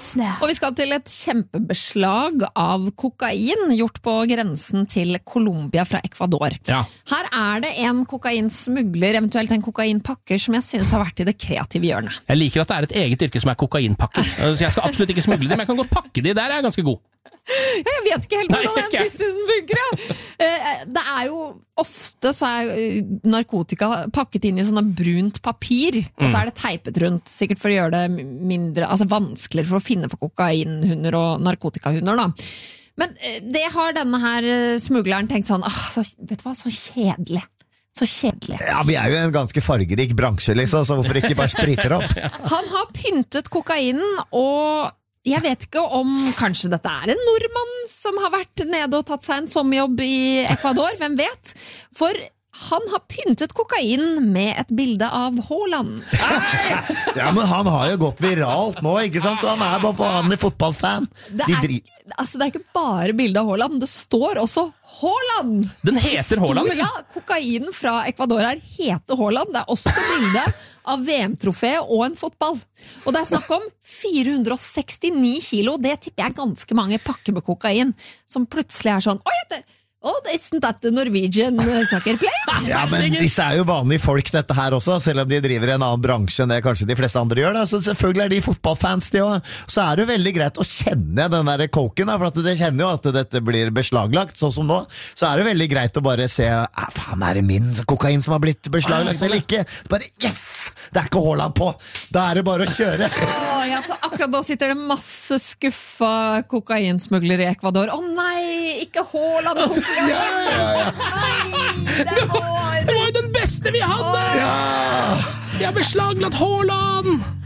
Og vi skal til et kjempebeslag av kokain gjort på grensen til Colombia fra Ecuador. Ja. Her det en kokainsmugler, eventuelt en kokainpakker, som jeg synes har vært i det kreative hjørnet. Jeg liker at det et eget yrke som kokainpakker. Så jeg skal absolutt ikke smugle de, men jeg kan godt pakke de. Der jeg ganske god. Jeg vet ikke helt hvordan den businessen funker. Det jo ofte så narkotika pakket inn i sånne brunt papir, og så det teipet rundt, sikkert for å gjøre det mindre, altså vanskeligere for å finne for kokainhunder og narkotikahunder da. Men det har denne her smugleren tenkt sånn, vet du hva, så kjedelig. Så kjedelig. Ja, vi jo en ganske fargerik bransje liksom, så hvorfor ikke bare spriter opp? Han har pyntet kokainen, og jeg vet ikke om kanskje dette en nordmann som har vært nede og tatt seg en sommerjobb i Ecuador, hvem vet? For han har pyntet kokain med et bilde av Haaland. Ja, men han har jo gått viralt nå, ikke sant? Så han bare vanlig fotballfan. Det ikke bare bilde av Haaland, det står også Haaland! Den heter Haaland, eller? Ja, kokainen fra Ecuador heter Haaland. Det også bilde av VM-trofé og en fotball. Og det snakk om 469 kilo. Det tipper jeg ganske mange pakker med kokain, som plutselig sånn, isn't that the Norwegian soccer play? Ja, men disse jo vanlige folk dette her også, selv om de driver i en annen bransje enn det kanskje de fleste andre gjør da. Så selvfølgelig de fotballfans de også. Så det jo veldig greit å kjenne den der koken da, for at de kjenner jo at dette blir beslaglagt, sånn som nå. Så det veldig greit å bare se, faen det min kokain som har blitt beslaglagt eller ikke? Bare, yes! Det ikke Haaland på! Da det bare å kjøre! Så akkurat nå sitter det masse skuffa kokainsmuglere i Ecuador. Nei, ikke Haaland! Nei, det var jo den beste vi hadde! Ja! Jeg har beslaglagt Haaland!